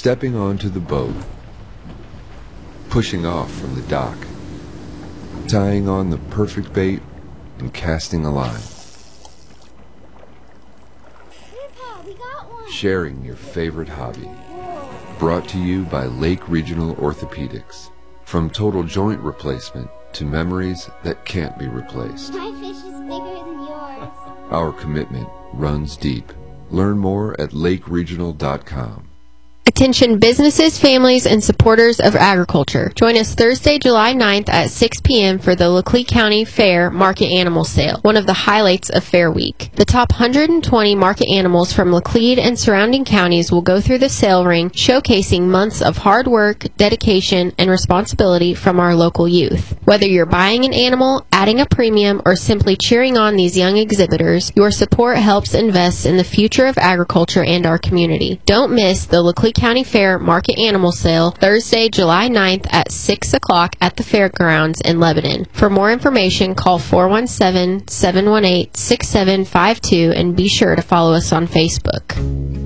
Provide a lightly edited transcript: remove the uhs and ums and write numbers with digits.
Stepping onto the boat, pushing off from the dock, tying on the perfect bait, and casting a line. Grandpa, we got one. Sharing your favorite hobby. Brought to you by Lake Regional Orthopedics. From total joint replacement to memories that can't be replaced. My fish is bigger than yours. Our commitment runs deep. Learn more at lakeregional.com. Attention businesses, families, and supporters of agriculture. Join us Thursday, July 9th at 6 p.m. for the Laclede County Fair Market Animal Sale, one of the highlights of Fair Week. The top 120 market animals from Laclede and surrounding counties will go through the sale ring, showcasing months of hard work, dedication, and responsibility from our local youth. Whether you're buying an animal, adding a premium, or simply cheering on these young exhibitors, your support helps invest in the future of agriculture and our community. Don't miss the Laclede County Fair Market Animal Sale, Thursday, July 9th at 6 o'clock at the fairgrounds in Lebanon. For more information, call 417-718-6752 and be sure to follow us on Facebook.